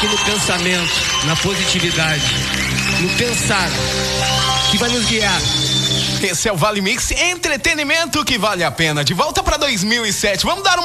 foco no pensamento, na positividade, no pensar, que vai nos guiar. Esse é o Vale Mix, entretenimento que vale a pena. De volta para 2007. Vamos dar uma